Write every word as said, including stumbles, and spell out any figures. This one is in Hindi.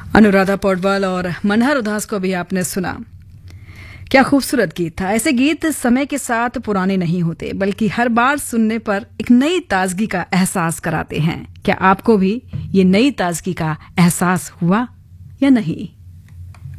अनुराधा पौडवाल और मनहर उदास को भी आपने सुना। क्या खूबसूरत गीत था। ऐसे गीत समय के साथ पुराने नहीं होते, बल्कि हर बार सुनने पर एक नई ताजगी का एहसास कराते हैं। क्या आपको भी ये नई ताजगी का एहसास हुआ या नहीं?